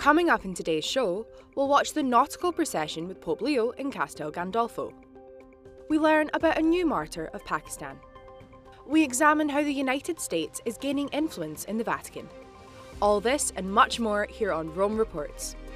Coming up in today's show, we'll watch the nautical procession with Pope Leo in Castel Gandolfo. We learn about a new martyr of Pakistan. We examine how the United States is gaining influence in the Vatican. All this and much more here on Rome Reports.